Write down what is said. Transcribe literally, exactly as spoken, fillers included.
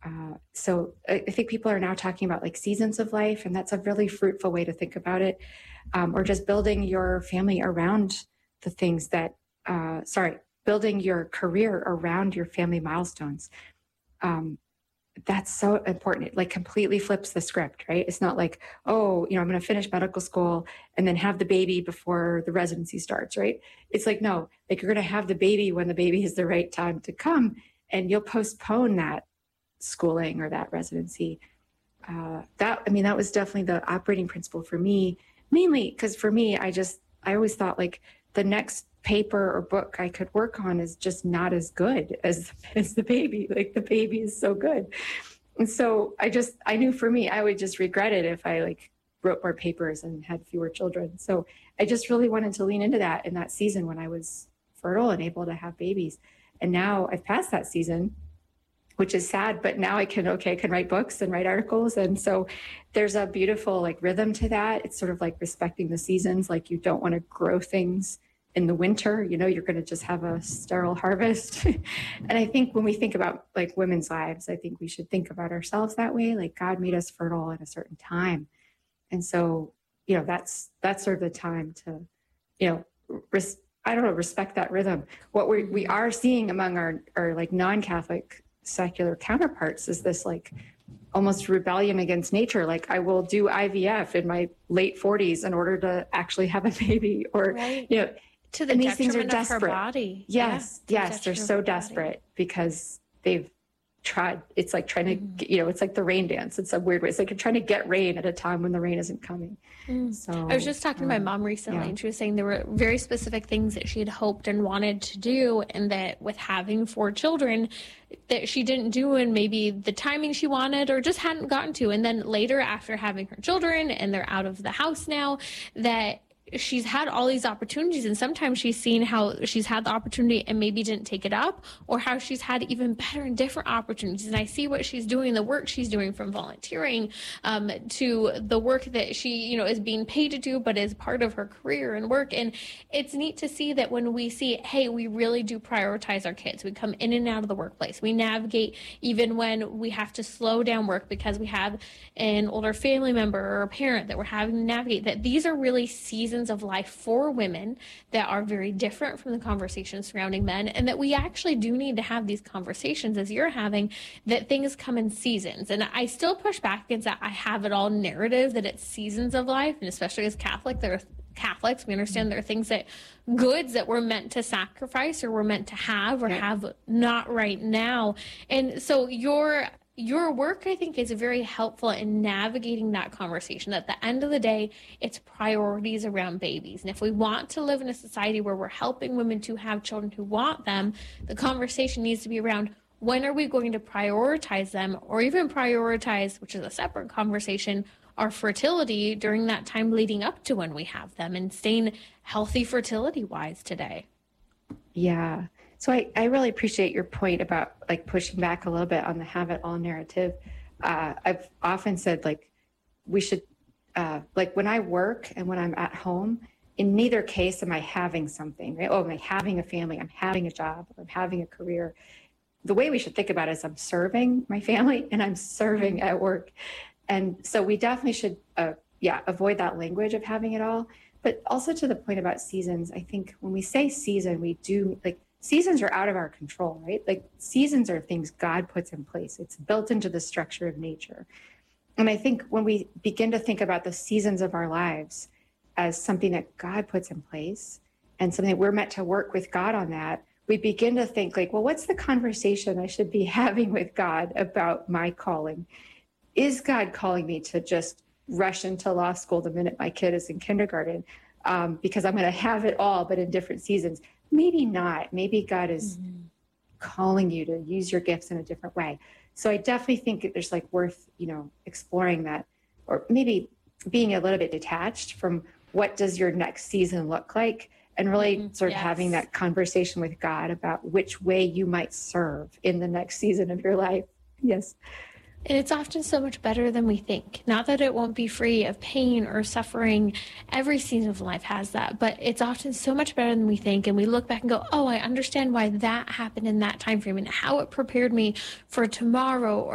Uh, so I, I think people are now talking about like seasons of life, and that's a really fruitful way to think about it. Um, or just building your family around the things that, uh, sorry, building your career around your family milestones. Um, that's so important. It like completely flips the script, right? It's not like, oh, you know, I'm going to finish medical school and then have the baby before the residency starts, right? It's like, no, like you're going to have the baby when the baby is the right time to come, and you'll postpone that schooling or that residency. Uh, that, I mean, that was definitely the operating principle for me, mainly because for me, I just, I always thought like the next paper or book I could work on is just not as good as, as the baby. Like the baby is so good. And so I just, I knew for me, I would just regret it if I like wrote more papers and had fewer children. So I just really wanted to lean into that in that season when I was fertile and able to have babies. And now I've passed that season, which is sad, but now I can, okay, I can write books and write articles. And so there's a beautiful like rhythm to that. It's sort of like respecting the seasons. Like you don't want to grow things in the winter, you know, you're going to just have a sterile harvest. And I think when we think about like women's lives, I think we should think about ourselves that way. Like God made us fertile at a certain time. And so, you know, that's, that's sort of the time to, you know, res- I don't know, respect that rhythm. What we we are seeing among our, our like non-Catholic secular counterparts is this like almost rebellion against nature. Like I will do I V F in my late forties in order to actually have a baby, or, right. you know, to the and these things are detriment of desperate. her body. Yes, yeah, yes, they're so desperate because they've tried. It's like trying to, mm. you know, it's like the rain dance. It's a weird way. It's like you're trying to get rain at a time when the rain isn't coming. Mm. So I was just talking um, to my mom recently, yeah. and she was saying there were very specific things that she had hoped and wanted to do, and that with having four children, that she didn't do in maybe the timing she wanted or just hadn't gotten to. And then later, after having her children and they're out of the house now, that she's had all these opportunities, and sometimes she's seen how she's had the opportunity and maybe didn't take it up, or how she's had even better and different opportunities. And I see what she's doing, the work she's doing, from volunteering um, to the work that she, you know, is being paid to do, but is part of her career and work. And it's neat to see that when we see, hey, we really do prioritize our kids. We come in and out of the workplace. We navigate even when we have to slow down work because we have an older family member or a parent that we're having to navigate, that these are really seasons of life for women that are very different from the conversations surrounding men, and that we actually do need to have these conversations as you're having, that things come in seasons. And I still push back against that I have it all narrative that it's seasons of life, and especially as Catholic, there are Catholics, we understand there are things that goods that we're meant to sacrifice or we're meant to have or yeah. have not right now. And so your Your work, I think, is very helpful in navigating that conversation. At the end of the day, it's priorities around babies. And if we want to live in a society where we're helping women to have children who want them, the conversation needs to be around when are we going to prioritize them, or even prioritize, which is a separate conversation, our fertility during that time leading up to when we have them, and staying healthy fertility-wise today. Yeah. So I, I really appreciate your point about like pushing back a little bit on the have it all narrative. Uh, I've often said like we should, uh, like when I work and when I'm at home, in neither case am I having something, right? Oh, am I having a family? I'm having a job, or I'm having a career. The way we should think about it is I'm serving my family and I'm serving at work. And so we definitely should, uh, yeah, avoid that language of having it all. But also to the point about seasons, I think when we say season, we do like, seasons are out of our control, right? Like seasons are things God puts in place. It's built into the structure of nature. And I think when we begin to think about the seasons of our lives as something that God puts in place and something that we're meant to work with God on, that we begin to think like, well, what's the conversation I should be having with God about my calling? Is God calling me to just rush into law school the minute my kid is in kindergarten um, because I'm going to have it all, but in different seasons? Maybe not. Maybe God is mm-hmm. calling you to use your gifts in a different way. So I definitely think there's like worth, you know, exploring that, or maybe being a little bit detached from what does your next season look like, and really mm-hmm. sort of yes. having that conversation with God about which way you might serve in the next season of your life. Yes. And it's often so much better than we think. Not that it won't be free of pain or suffering. Every season of life has that, but it's often so much better than we think. And we look back and go, oh, I understand why that happened in that time frame and how it prepared me for tomorrow, or